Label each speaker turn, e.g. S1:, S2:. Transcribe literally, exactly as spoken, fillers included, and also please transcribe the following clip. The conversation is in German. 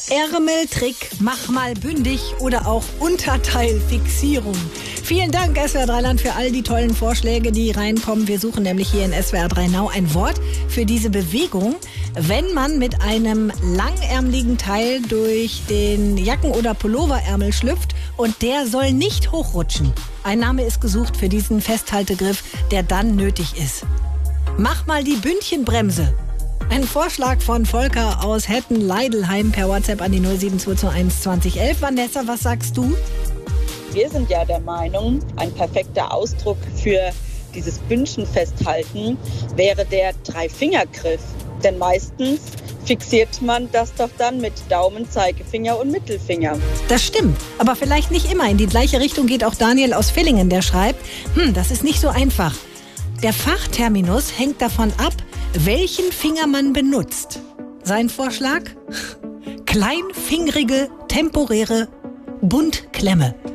S1: Ärmeltrick, mach mal bündig oder auch Unterteilfixierung. Vielen Dank, S W R drei Land, für all die tollen Vorschläge, die reinkommen. Wir suchen nämlich hier in S W R drei Now ein Wort für diese Bewegung, wenn man mit einem langärmeligen Teil durch den Jacken- oder Pulloverärmel schlüpft und der soll nicht hochrutschen. Ein Name ist gesucht für diesen Festhaltegriff, der dann nötig ist. Mach mal die Bündchenbremse. Ein Vorschlag von Volker aus Hetten-Leidelheim per WhatsApp an die null sieben zwei zwei eins zwanzig elf. Vanessa, was sagst du?
S2: Wir sind ja der Meinung, ein perfekter Ausdruck für dieses Bündchenfesthalten wäre der Dreifingergriff. Denn meistens fixiert man das doch dann mit Daumen, Zeigefinger und Mittelfinger.
S1: Das stimmt, aber vielleicht nicht immer. In die gleiche Richtung geht auch Daniel aus Villingen, der schreibt, hm, das ist nicht so einfach. Der Fachterminus hängt davon ab, welchen Finger man benutzt. Sein Vorschlag? Kleinfingrige, temporäre Bundklemme.